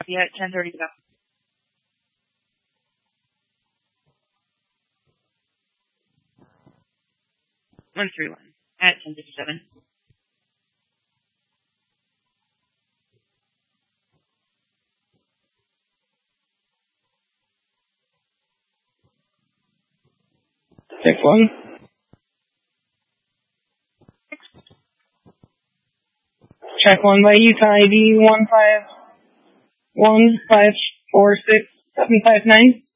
copy at 10:30 to go. 131 at 10:57. Check 1. Check 1 by Utah ID 151546759.